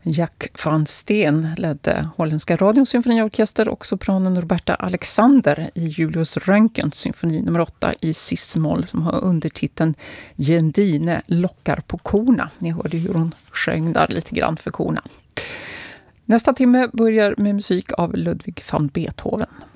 Jack van Steen ledde Holländska radiosymfoniorkester och sopranen Roberta Alexander i Julius Röntgens symfoni nummer 8 i cis-moll som har undertiteln Gendine lockar på korna. Ni hörde hur hon sjöng där lite grann för korna. Nästa timme börjar med musik av Ludwig van Beethoven.